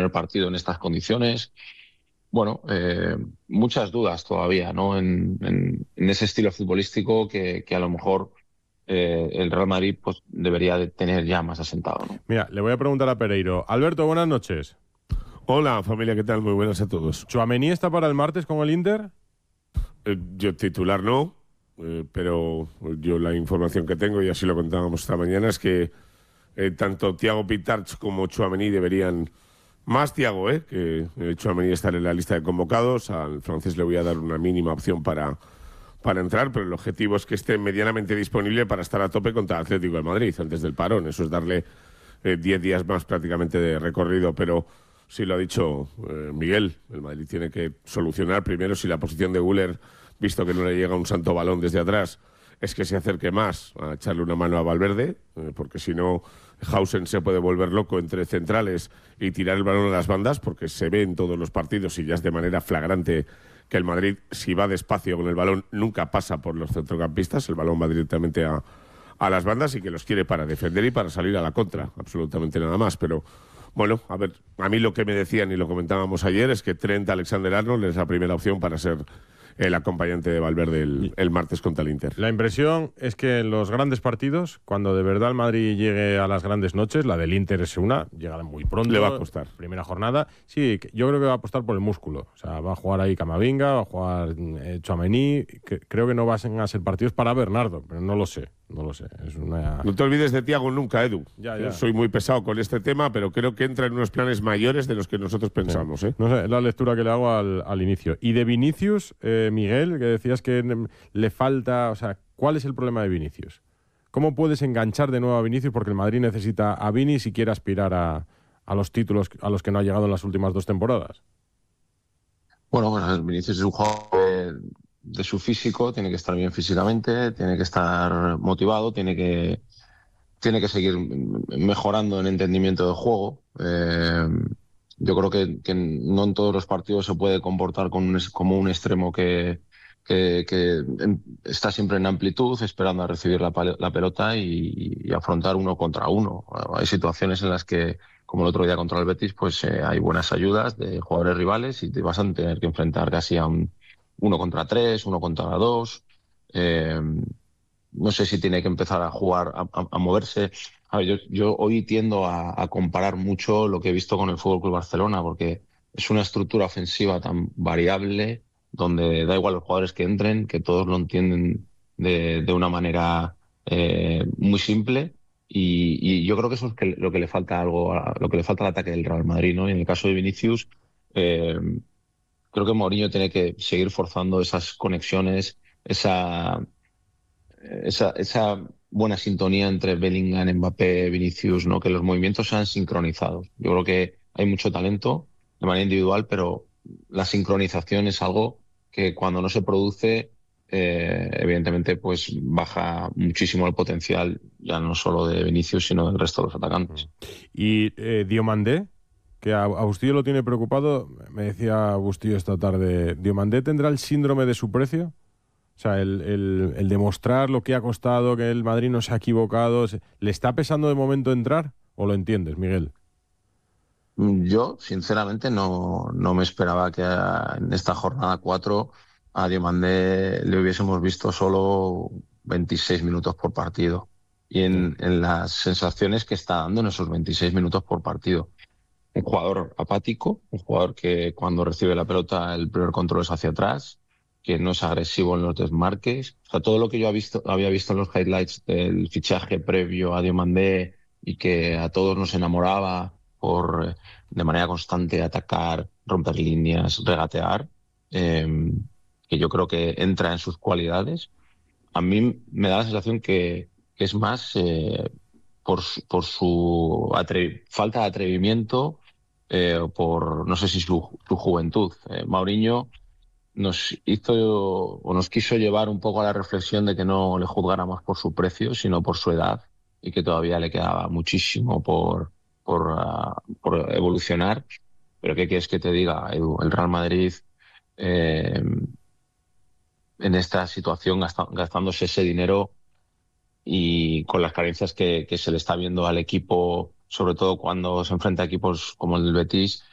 primer partido en estas condiciones. Bueno, muchas dudas todavía, ¿no? En ese estilo futbolístico que a lo mejor el Real Madrid pues debería de tener ya más asentado, ¿no? Mira, le voy a preguntar a Pereiro. Alberto, buenas noches. Hola, familia, ¿qué tal? Muy buenas a todos. ¿Tchouaméni está para el martes con el Inter? Yo titular no, pero yo la información que tengo, y así lo contábamos esta mañana, es que tanto Thiago Pitarch como Tchouaméni deberían... Más Thiago, que Tchouaméni está en la lista de convocados. Al francés le voy a dar una mínima opción para entrar, pero el objetivo es que esté medianamente disponible para estar a tope contra el Atlético de Madrid antes del parón. Eso es darle 10 días más prácticamente de recorrido, pero sí lo ha dicho Miguel, el Madrid tiene que solucionar primero si la posición de Güler, visto que no le llega un santo balón desde atrás, es que se acerque más a echarle una mano a Valverde, porque si no Hausen se puede volver loco entre centrales y tirar el balón a las bandas, porque se ve en todos los partidos y ya es de manera flagrante que el Madrid, si va despacio con el balón, nunca pasa por los centrocampistas, el balón va directamente a las bandas y que los quiere para defender y para salir a la contra, absolutamente nada más. Pero bueno, a ver, a mí lo que me decían y lo comentábamos ayer es que Trent Alexander-Arnold es la primera opción para ser el acompañante de Valverde el martes contra el Inter. La impresión es que en los grandes partidos, cuando de verdad el Madrid llegue a las grandes noches, la del Inter es una, llega muy pronto. Le va a costar. Primera jornada. Sí, yo creo que va a apostar por el músculo. O sea, va a jugar ahí Camavinga, va a jugar Tchouaméni. Creo que no van a ser partidos para Bernardo, pero no lo sé. Es una... No te olvides de Thiago nunca, Edu. Ya. Soy muy pesado con este tema, pero creo que entra en unos planes mayores de los que nosotros pensamos. Sí. No sé, es la lectura que le hago al inicio. Y de Vinicius, Miguel, que decías que le falta... O sea, ¿cuál es el problema de Vinicius? ¿Cómo puedes enganchar de nuevo a Vinicius? Porque el Madrid necesita a Vini si quiere aspirar a los títulos a los que no ha llegado en las últimas 2 temporadas. Bueno, Vinicius es un jugador de su físico, tiene que estar bien físicamente, tiene que estar motivado, tiene que seguir mejorando en entendimiento de juego. Yo creo que no en todos los partidos se puede comportar como un extremo que está siempre en amplitud, esperando a recibir la pelota y afrontar uno contra uno. Hay situaciones en las que, como el otro día contra el Betis, pues hay buenas ayudas de jugadores rivales y te vas a tener que enfrentar casi a un 1 contra 3, 1 contra 2. No sé si tiene que empezar a jugar, a moverse. A ver, yo hoy tiendo a comparar mucho lo que he visto con el Fútbol Club Barcelona, porque es una estructura ofensiva tan variable, donde da igual los jugadores que entren, que todos lo entienden de una manera muy simple. Y yo creo que eso es lo que le falta lo que le falta al ataque del Real Madrid, ¿no? Y en el caso de Vinicius, eh, creo que Mourinho tiene que seguir forzando esas conexiones, esa buena sintonía entre Bellingham, Mbappé, Vinicius, ¿no? Que los movimientos sean sincronizados. Yo creo que hay mucho talento de manera individual, pero la sincronización es algo que cuando no se produce, evidentemente, pues baja muchísimo el potencial, ya no solo de Vinicius, sino del resto de los atacantes. Y Diomandé, que a Bustillo lo tiene preocupado, me decía Bustillo esta tarde, ¿Diomandé tendrá el síndrome de su precio? O sea, el demostrar lo que ha costado, que el Madrid no se ha equivocado, ¿le está pesando de momento entrar? ¿O lo entiendes, Miguel? Yo, sinceramente, no me esperaba que en esta jornada 4 a Diomandé le hubiésemos visto solo 26 minutos por partido. Y en las sensaciones que está dando en esos 26 minutos por partido. Un jugador apático, un jugador que cuando recibe la pelota el primer control es hacia atrás, que no es agresivo en los desmarques. O sea, todo lo que yo había visto en los highlights del fichaje previo a Diomandé y que a todos nos enamoraba por de manera constante atacar, romper líneas, regatear, que yo creo que entra en sus cualidades. A mí me da la sensación que es más por su falta de atrevimiento, por no sé si su juventud. Mourinho nos hizo o nos quiso llevar un poco a la reflexión de que no le juzgáramos por su precio, sino por su edad, y que todavía le quedaba muchísimo por evolucionar. Pero ¿qué quieres que te diga, Edu? El Real Madrid, eh, en esta situación, gastándose ese dinero y con las carencias que se le está viendo al equipo, sobre todo cuando se enfrenta a equipos como el del Betis,